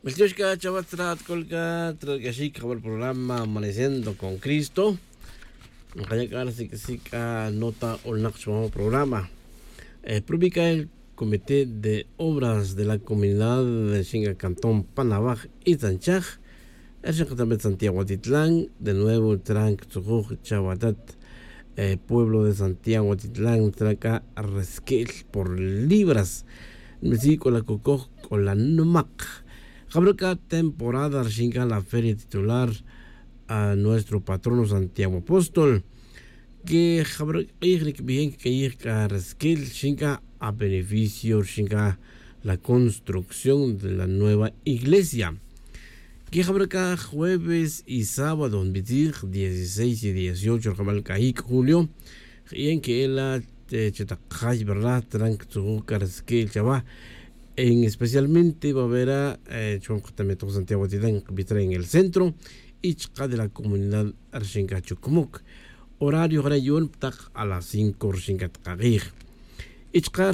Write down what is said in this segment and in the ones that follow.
Melchioshka Chavatrat Kolka, Tragashik, el programa Amaneciendo con Cristo. Kayakar Sikasika Nota Olnakshmo programa. Publica el Comité de Obras de la Comunidad de Xinga Cantón Panabaj y Tanchaj. El Secretario de Santiago Titlán, de nuevo Trank Tzujuj Chavatat, pueblo de Santiago Titlán, Traca Resquel por libras. México la Cocoj con la Numac. Jabraca temporada Archinga la feria titular a nuestro patrono Santiago Apóstol, que Jabraca bien que ir Resquel Xinga a beneficio Xinga la construcción de la nueva iglesia. Que Jabraca jueves y sábado, 16 y 18 de julio, y en que la Chetakaj, ¿verdad? Trank Resquel Chava. Especialmente va a haber a Santiago en el centro y Chica de la comunidad Arshinga Chukumuk. Horario Rayon a las 5 Arshinga Tagir. Ichkar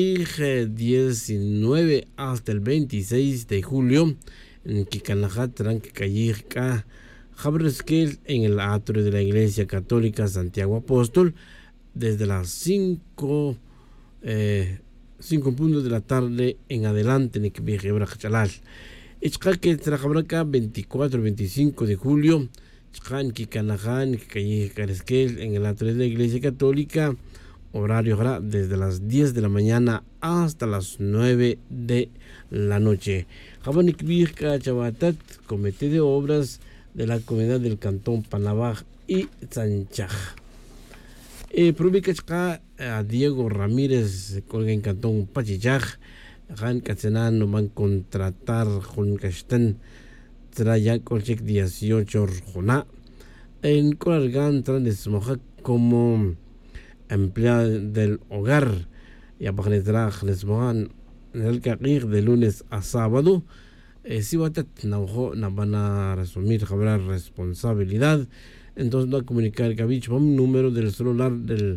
19 hasta el 26 de julio en Kikanajat Trank Kayirka Jabreskel en el atrio de la Iglesia Católica Santiago Apóstol desde las 5 puntos de la tarde en adelante en Ekbejebra Chalal. Ichkake Trajabraca 24-25 de julio. Chkan Kikanajan Kikareskel en el atrio de la Iglesia Católica. Horario desde las 10 de la mañana hasta las 9 de la noche. Jabanik Birka Chavatat, Comité de Obras de la Comunidad del Cantón Panabaj y Tanchaj. Publica a Diego Ramírez colga en Cantón Pachichaj. Han Cacenan no van a contratar con Castán Traya Colchec 18 Jona. En Colargan Transmoja como empleada del hogar. Y a Bajanetraj Nesmohan en el Carir de lunes a sábado. Si Watat Naujo no van a resumir habrá responsabilidad. Entonces va a comunicar el Gavich un número del celular del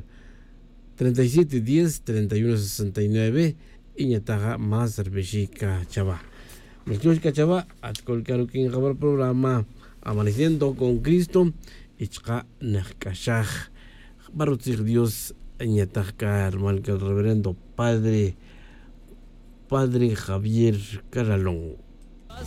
3710-3169 y Ñataja más cervecica Chava. Melchioshka Chava, atcolcaro que en el programa Amaneciendo con Cristo, Ichka Nechkashaj, Barutzir Dios, Ñataja, hermano, el reverendo Padre Javier Caralón.